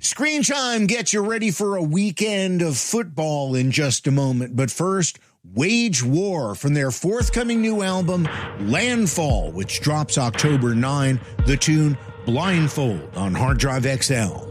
Screen Chime gets you ready for a weekend of football in just a moment. But first, Wage War from their forthcoming new album, Landfall, which drops October 9. The tune Blindfold on Hard Drive XL.